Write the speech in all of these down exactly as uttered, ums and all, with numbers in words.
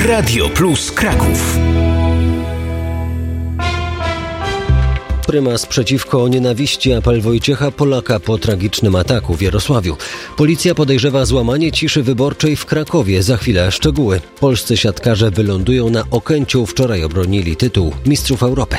Radio Plus Kraków. Prymas przeciwko nienawiści, apel Wojciecha Polaka po tragicznym ataku w Jarosławiu. Policja podejrzewa złamanie ciszy wyborczej w Krakowie. Za chwilę szczegóły. Polscy siatkarze wylądują na Okęciu. Wczoraj obronili tytuł Mistrzów Europy.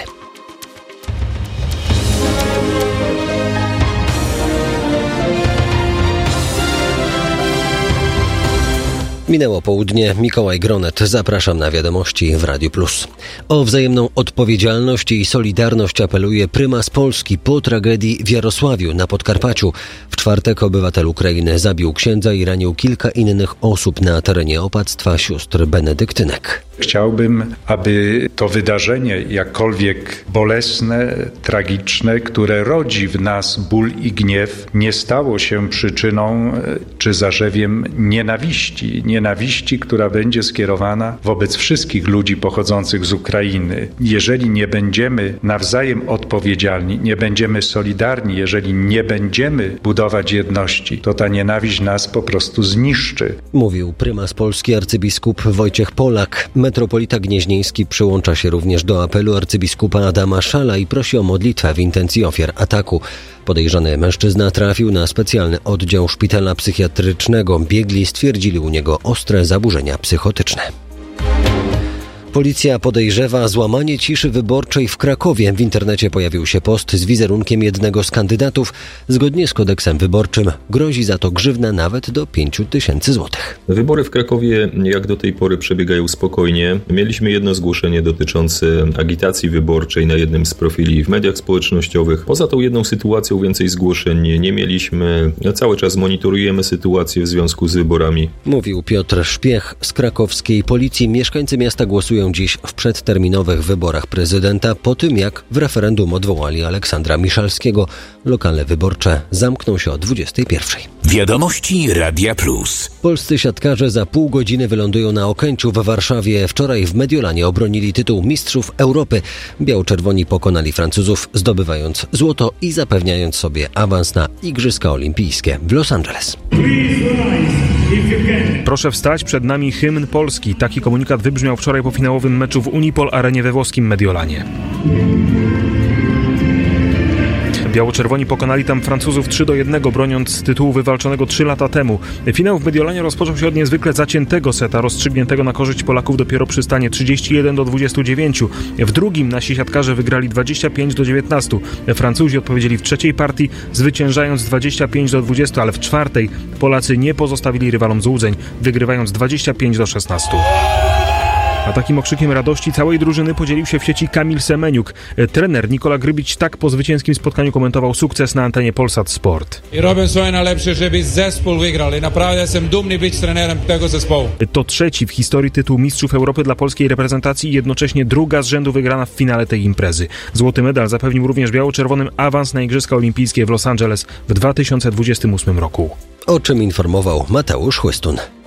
Minęło południe. Mikołaj Gronet. Zapraszam na wiadomości w Radiu Plus. O wzajemną odpowiedzialność i solidarność apeluje prymas Polski po tragedii w Jarosławiu na Podkarpaciu. W czwartek obywatel Ukrainy zabił księdza i ranił kilka innych osób na terenie opactwa sióstr benedyktynek. Chciałbym, aby to wydarzenie, jakkolwiek bolesne, tragiczne, które rodzi w nas ból i gniew, nie stało się przyczyną czy zarzewiem nienawiści. Nienawiści, która będzie skierowana wobec wszystkich ludzi pochodzących z Ukrainy. Jeżeli nie będziemy nawzajem odpowiedzialni, nie będziemy solidarni, jeżeli nie będziemy budować jedności, to ta nienawiść nas po prostu zniszczy. Mówił prymas Polski arcybiskup Wojciech Polak. Metropolita Gnieźnieński przyłącza się również do apelu arcybiskupa Adama Szala i prosi o modlitwę w intencji ofiar ataku. Podejrzany mężczyzna trafił na specjalny oddział szpitala psychiatrycznego. Biegli stwierdzili u niego ostre zaburzenia psychotyczne. Policja podejrzewa złamanie ciszy wyborczej w Krakowie. W internecie pojawił się post z wizerunkiem jednego z kandydatów. Zgodnie z kodeksem wyborczym grozi za to grzywna nawet do pięciu tysięcy złotych. Wybory w Krakowie jak do tej pory przebiegają spokojnie. Mieliśmy jedno zgłoszenie dotyczące agitacji wyborczej na jednym z profili w mediach społecznościowych. Poza tą jedną sytuacją więcej zgłoszeń nie mieliśmy. Cały czas monitorujemy sytuację w związku z wyborami. Mówił Piotr Szpiech z krakowskiej policji. Mieszkańcy miasta głosują dziś w przedterminowych wyborach prezydenta po tym, jak w referendum odwołali Aleksandra Miszalskiego. Lokale wyborcze zamkną się o dwudziestej pierwszej. Wiadomości Radia Plus. Polscy siatkarze za pół godziny wylądują na Okęciu w Warszawie. Wczoraj w Mediolanie obronili tytuł Mistrzów Europy. Biało-czerwoni pokonali Francuzów, zdobywając złoto i zapewniając sobie awans na Igrzyska Olimpijskie w Los Angeles. Proszę wstać, przed nami hymn Polski. Taki komunikat wybrzmiał wczoraj po finałowym meczu w Unipol Arenie we włoskim Mediolanie. Biało-czerwoni pokonali tam Francuzów trzy do jednego, broniąc tytułu wywalczonego trzy lata temu. Finał w Mediolanie rozpoczął się od niezwykle zaciętego seta, rozstrzygniętego na korzyść Polaków dopiero przy stanie trzydzieści jeden do dwudziestu dziewięciu. W drugim nasi siatkarze wygrali dwadzieścia pięć do dziewiętnastu. Francuzi odpowiedzieli w trzeciej partii, zwyciężając dwadzieścia pięć do dwudziestu, ale w czwartej Polacy nie pozostawili rywalom złudzeń, wygrywając dwadzieścia pięć do szesnastu. A takim okrzykiem radości całej drużyny podzielił się w sieci Kamil Semeniuk. Trener Nikola Grybić tak po zwycięskim spotkaniu komentował sukces na antenie Polsat Sport. I robię swoje najlepsze, żeby zespół wygrał. I naprawdę jestem dumny być trenerem tego zespołu. To trzeci w historii tytuł Mistrzów Europy dla polskiej reprezentacji i jednocześnie druga z rzędu wygrana w finale tej imprezy. Złoty medal zapewnił również biało-czerwonym awans na Igrzyska Olimpijskie w Los Angeles w dwa tysiące dwudziestym ósmym roku. O czym informował Mateusz Chłystun.